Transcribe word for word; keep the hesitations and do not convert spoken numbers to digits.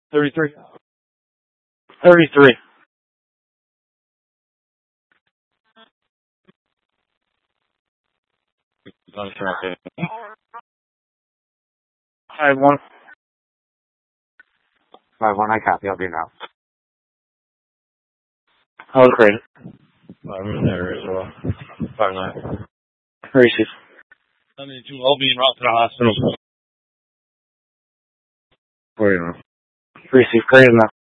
thirty-three. thirty-three. Five one. Five one, I copy. I'll be now. I'll create it. Five one there as well. Five nine. Receive. seventy-two, I'll be en route to the hospital. Receive. Created now.